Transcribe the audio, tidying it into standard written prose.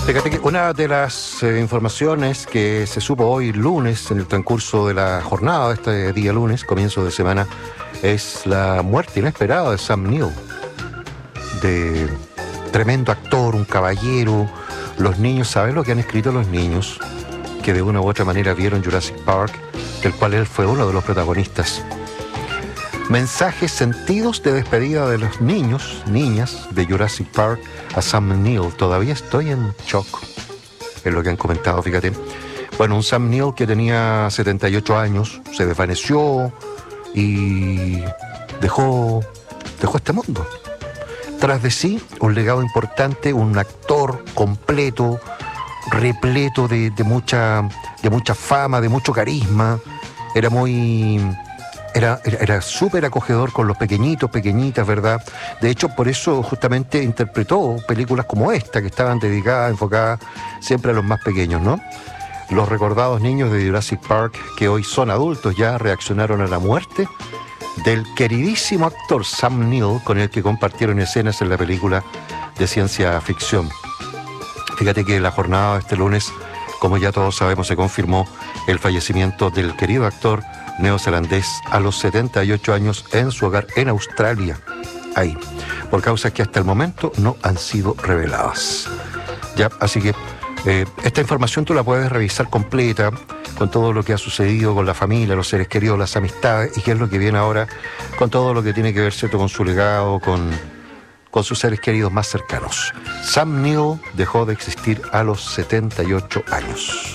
Fíjate que una de las informaciones que se supo hoy lunes, en el transcurso de la jornada de este día lunes, comienzo de semana, es la muerte inesperada de Sam Neill, de tremendo actor, un caballero. Los niños, ¿saben lo que han escrito los niños? Que de una u otra manera vieron Jurassic Park, del cual él fue uno de los protagonistas. Mensajes sentidos de despedida de los niños, niñas de Jurassic Park a Sam Neill. Todavía estoy en shock, es lo que han comentado, fíjate. Bueno, un Sam Neill que tenía 78 años, se desvaneció y dejó este mundo. Tras de sí, un legado importante, un actor completo, repleto de mucha fama, de mucho carisma. Era súper acogedor con los pequeñitos, pequeñitas, ¿verdad? De hecho, por eso justamente interpretó películas como esta, que estaban dedicadas, enfocadas siempre a los más pequeños, ¿no? Los recordados niños de Jurassic Park, que hoy son adultos ya, reaccionaron a la muerte del queridísimo actor Sam Neill, con el que compartieron escenas en la película de ciencia ficción. Fíjate que la jornada de este lunes, como ya todos sabemos, se confirmó el fallecimiento del querido actor neozelandés a los 78 años en su hogar en Australia, ahí, por causas que hasta el momento no han sido reveladas. Ya, así que esta información tú la puedes revisar completa, con todo lo que ha sucedido con la familia, los seres queridos, las amistades, y qué es lo que viene ahora con todo lo que tiene que ver, ¿cierto?, con su legado, con sus seres queridos más cercanos. Sam Neill dejó de existir a los 78 años.